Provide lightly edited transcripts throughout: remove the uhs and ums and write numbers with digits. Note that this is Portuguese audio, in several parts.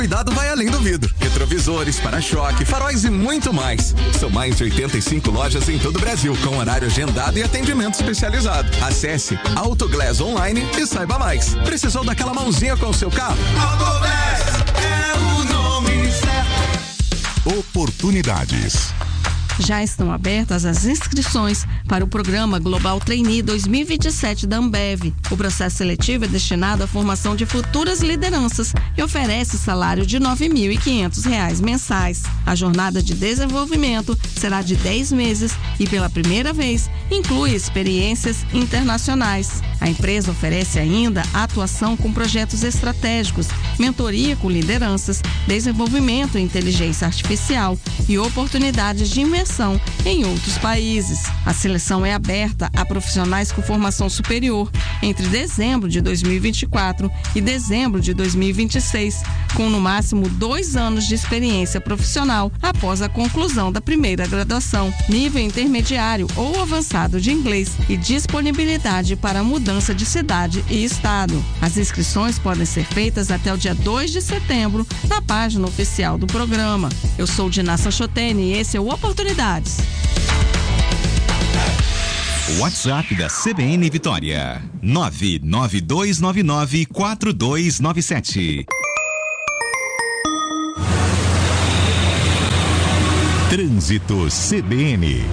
Cuidado vai além do vidro. Retrovisores, para-choque, faróis e muito mais. São mais de 85 lojas em todo o Brasil, com horário agendado e atendimento especializado. Acesse Autoglass Online e saiba mais. Precisou daquela mãozinha com o seu carro? Autoglass é o nome certo. Oportunidades. Já estão abertas as inscrições para o programa Global Trainee 2027 da Ambev. O processo seletivo é destinado à formação de futuras lideranças e oferece salário de R$ 9.500 mensais. A jornada de desenvolvimento será de 10 meses e, pela primeira vez, inclui experiências internacionais. A empresa oferece ainda atuação com projetos estratégicos, mentoria com lideranças, desenvolvimento em inteligência artificial e oportunidades de imersão em outros países. A seleção é aberta a profissionais com formação superior entre dezembro de 2024 e dezembro de 2026, com no máximo 2 anos de experiência profissional após a conclusão da primeira graduação, nível intermediário ou avançado de inglês e disponibilidade para mudança de cidade e estado. As inscrições podem ser feitas até o dia 2 de setembro na página oficial do programa. Eu sou Diná Sanchotene e esse é o Oportunidades. WhatsApp da CBN Vitória 992994297. Trânsito CBN.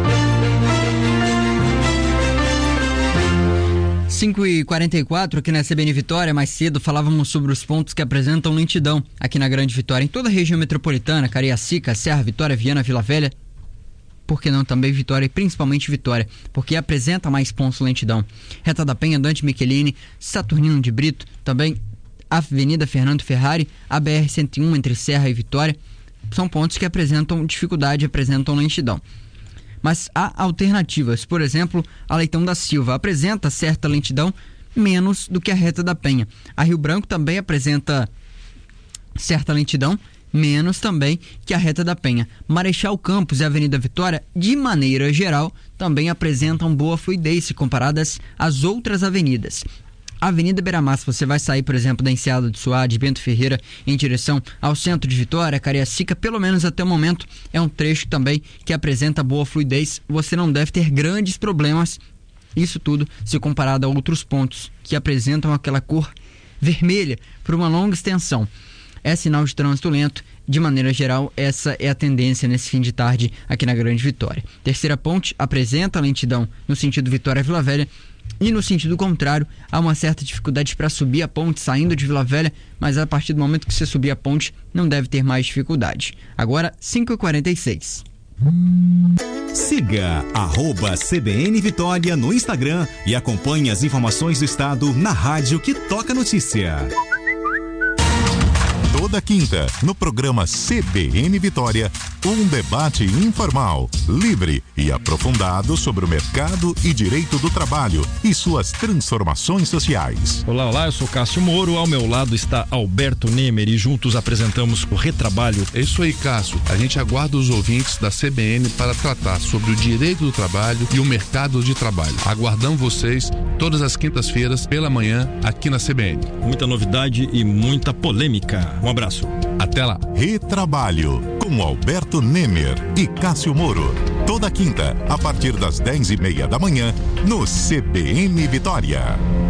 5h44 aqui na CBN Vitória. Mais cedo falávamos sobre os pontos que apresentam lentidão aqui na Grande Vitória, em toda a região metropolitana, Cariacica, Serra, Vitória, Viana, Vila Velha. Por que não também Vitória e principalmente Vitória, porque apresenta mais pontos de lentidão. Reta da Penha, Dante Michelini, Saturnino de Brito, também Avenida Fernando Ferrari, a BR-101 entre Serra e Vitória, são pontos que apresentam dificuldade, apresentam lentidão. Mas há alternativas, por exemplo, a Leitão da Silva apresenta certa lentidão, menos do que a Reta da Penha. A Rio Branco também apresenta certa lentidão, menos também que a Reta da Penha. Marechal Campos e Avenida Vitória, de maneira geral, também apresentam boa fluidez se comparadas às outras avenidas. A Avenida Beira-Mar, se você vai sair, por exemplo, da Enseada de Suárez, Bento Ferreira, em direção ao centro de Vitória, Cariacica, pelo menos até o momento, é um trecho também que apresenta boa fluidez. Você não deve ter grandes problemas, isso tudo se comparado a outros pontos que apresentam aquela cor vermelha por uma longa extensão. É sinal de trânsito lento. De maneira geral, essa é a tendência nesse fim de tarde aqui na Grande Vitória. Terceira ponte apresenta lentidão no sentido Vitória-Vila Velha e no sentido contrário, há uma certa dificuldade para subir a ponte saindo de Vila Velha, mas a partir do momento que você subir a ponte, não deve ter mais dificuldade. Agora, 5h46. Siga @CBN Vitória no Instagram e acompanhe as informações do estado na rádio que toca notícia. Toda quinta, no programa CBN Vitória, um debate informal, livre e aprofundado sobre o mercado e direito do trabalho e suas transformações sociais. Olá, eu sou Cássio Moro, ao meu lado está Alberto Nemer e juntos apresentamos o Retrabalho. É isso aí, Cássio. A gente aguarda os ouvintes da CBN para tratar sobre o direito do trabalho e o mercado de trabalho. Aguardamos vocês todas as quintas-feiras pela manhã aqui na CBN. Muita novidade e muita polêmica. Um abraço. Até lá. Retrabalho, com Alberto Nemer e Cássio Moro. Toda quinta, a partir das 10h30 da manhã, no CBN Vitória.